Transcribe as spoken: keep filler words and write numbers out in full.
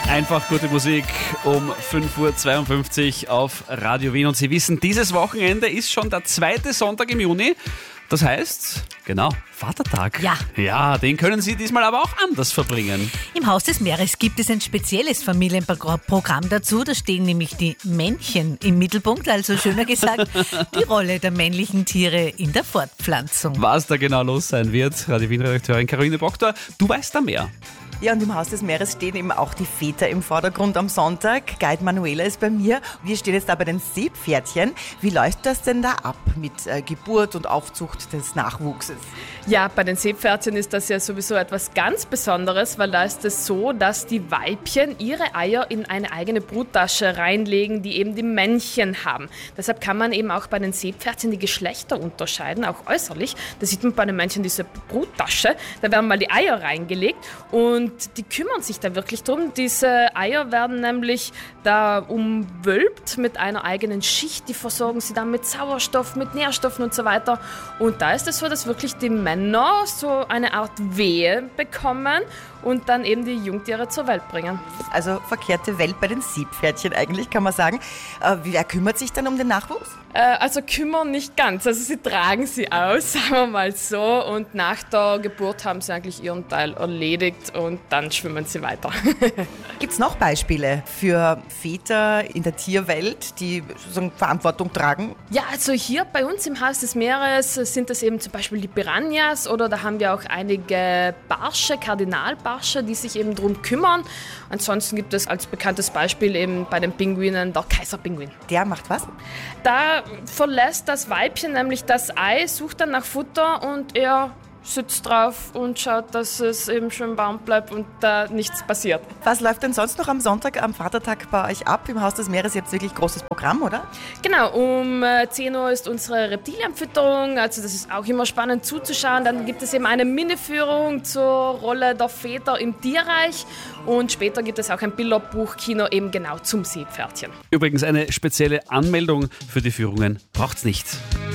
Einfach gute Musik um fünf Uhr zweiundfünfzig auf Radio Wien. Und Sie wissen, dieses Wochenende ist schon der zweite Sonntag im Juni. Das heißt, genau, Vatertag. Ja. Ja, den können Sie diesmal aber auch anders verbringen. Im Haus des Meeres gibt es ein spezielles Familienprogramm dazu. Da stehen nämlich die Männchen im Mittelpunkt, also schöner gesagt, die Rolle der männlichen Tiere in der Fortpflanzung. Was da genau los sein wird, Radio Wien-Redakteurin Caroline Proctor, du weißt da mehr. Ja, und im Haus des Meeres stehen eben auch die Väter im Vordergrund am Sonntag. Guide Manuela ist bei mir. Wir stehen jetzt da bei den Seepferdchen. Wie läuft das denn da ab mit äh, Geburt und Aufzucht des Nachwuchses? Ja, bei den Seepferdchen ist das ja sowieso etwas ganz Besonderes, weil da ist es so, dass die Weibchen ihre Eier in eine eigene Bruttasche reinlegen, die eben die Männchen haben. Deshalb kann man eben auch bei den Seepferdchen die Geschlechter unterscheiden, auch äußerlich. Da sieht man bei den Männchen diese Bruttasche, da werden mal die Eier reingelegt und die kümmern sich da wirklich drum. Diese Eier werden nämlich da umwölbt mit einer eigenen Schicht. Die versorgen sie dann mit Sauerstoff, mit Nährstoffen und so weiter. Und da ist es so, dass wirklich die Männer so eine Art Wehe bekommen und dann eben die Jungtiere zur Welt bringen. Also verkehrte Welt bei den Seepferdchen eigentlich, kann man sagen. Äh, wer kümmert sich dann um den Nachwuchs? Äh, also kümmern nicht ganz. Also sie tragen sie aus, sagen wir mal so. Und nach der Geburt haben sie eigentlich ihren Teil erledigt und dann schwimmen sie weiter. Gibt es noch Beispiele für Väter in der Tierwelt, die sozusagen Verantwortung tragen? Ja, also hier bei uns im Haus des Meeres sind das eben zum Beispiel die Piranhas oder da haben wir auch einige Barsche, Kardinalbarsche, die sich eben drum kümmern. Ansonsten gibt es als bekanntes Beispiel eben bei den Pinguinen der Kaiserpinguin. Der macht was? Da verlässt das Weibchen nämlich das Ei, sucht dann nach Futter und er sitzt drauf und schaut, dass es eben schön warm bleibt und da nichts passiert. Was läuft denn sonst noch am Sonntag, am Vatertag bei euch ab? Im Haus des Meeres jetzt wirklich großes Programm, oder? Genau, um zehn Uhr ist unsere Reptilienfütterung, also das ist auch immer spannend zuzuschauen. Dann gibt es eben eine Mini-Führung zur Rolle der Väter im Tierreich und später gibt es auch ein Bilderbuchkino eben genau zum Seepferdchen. Übrigens eine spezielle Anmeldung für die Führungen braucht's nicht.